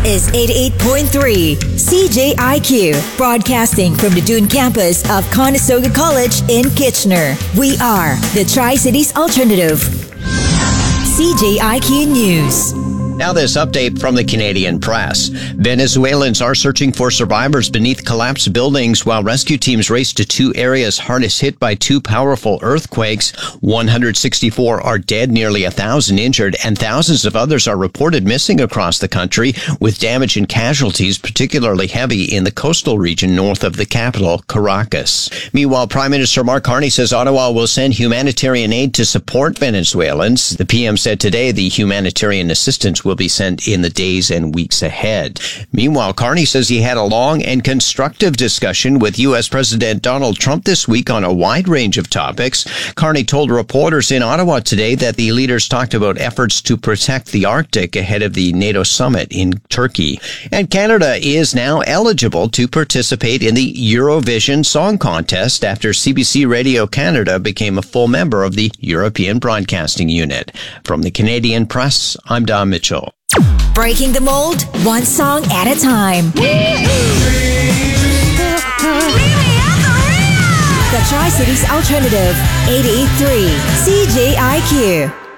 is 88.3 CJIQ, broadcasting from the Dune campus of Conestoga College in Kitchener. We are the Tri-Cities Alternative. CJIQ News. Now this update from the Canadian press. Venezuelans are searching for survivors beneath collapsed buildings while rescue teams race to two areas hardest hit by two powerful earthquakes. 164 are dead, nearly 1,000 injured, and thousands of others are reported missing across the country, with damage and casualties particularly heavy in the coastal region north of the capital, Caracas. Meanwhile, Prime Minister Mark Carney says Ottawa will send humanitarian aid to support Venezuelans. The PM said today the humanitarian assistance will be sent in the days and weeks ahead. Meanwhile, Carney says he had a long and constructive discussion with U.S. President Donald Trump this week on a wide range of topics. Carney told reporters in Ottawa today that the leaders talked about efforts to protect the Arctic ahead of the NATO summit in Turkey. And Canada is now eligible to participate in the Eurovision Song Contest after CBC Radio Canada became a full member of the European Broadcasting Unit. From the Canadian Press, I'm Don Mitchell. Breaking the mold, one song at a time. The Tri-Cities Alternative, 88.3 CJIQ.